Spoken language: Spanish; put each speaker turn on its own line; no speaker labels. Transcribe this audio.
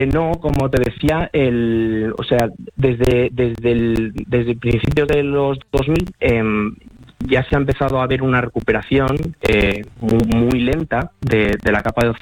No, como te decía, desde principios de los 2000 ya se ha empezado a ver una recuperación muy lenta de la capa de